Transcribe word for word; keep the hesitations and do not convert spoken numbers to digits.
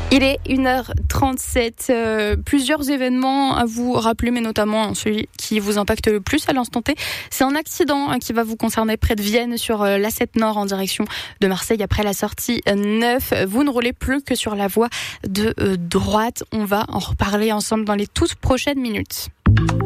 Il est une heure trente-sept. Euh, plusieurs événements à vous rappeler, mais notamment celui qui vous impacte le plus à l'instant T. C'est un accident hein, qui va vous concerner près de Vienne sur euh, l'A sept Nord en direction de Marseille après la sortie neuf. Vous ne roulez plus que sur la voie de euh, droite. On va en reparler ensemble dans les toutes prochaines minutes.